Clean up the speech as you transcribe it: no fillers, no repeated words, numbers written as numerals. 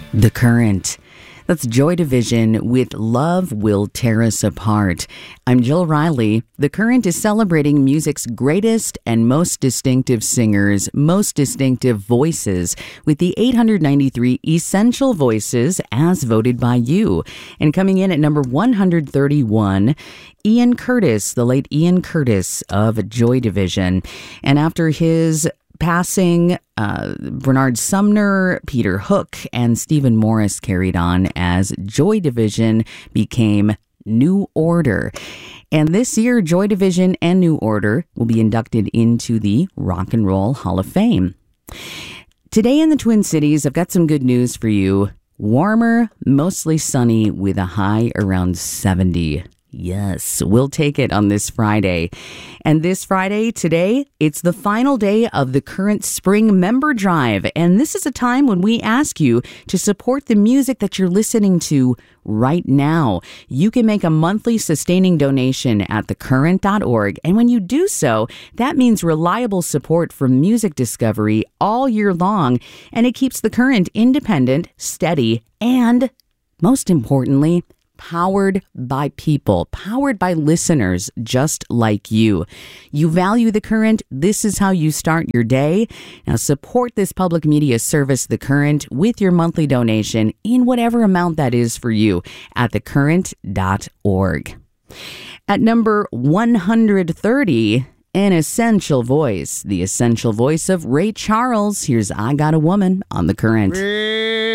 The Current. That's Joy Division with Love Will Tear Us Apart. I'm Jill Riley. The Current is celebrating music's greatest and most distinctive singers, most distinctive voices, with the 893 Essential Voices as voted by you. And coming in at number 131, Ian Curtis, the late Ian Curtis of Joy Division. And after his passing, Bernard Sumner, Peter Hook, and Stephen Morris carried on as Joy Division became New Order. And this year, Joy Division and New Order will be inducted into the Rock and Roll Hall of Fame. Today in the Twin Cities, I've got some good news for you. Warmer, mostly sunny with a high around 70. Yes, we'll take it on this Friday. And this Friday, today, it's the final day of the Current Spring Member Drive. And this is a time when we ask you to support the music that you're listening to right now. You can make a monthly sustaining donation at thecurrent.org. And when you do so, that means reliable support for music discovery all year long. And it keeps the Current independent, steady, and most importantly, powered by people, powered by listeners just like you. You value the Current. This is how you start your day. Now support this public media service, The Current, with your monthly donation in whatever amount that is for you at thecurrent.org. At number 130, an essential voice, the essential voice of Ray Charles. Here's I Got a Woman on The Current.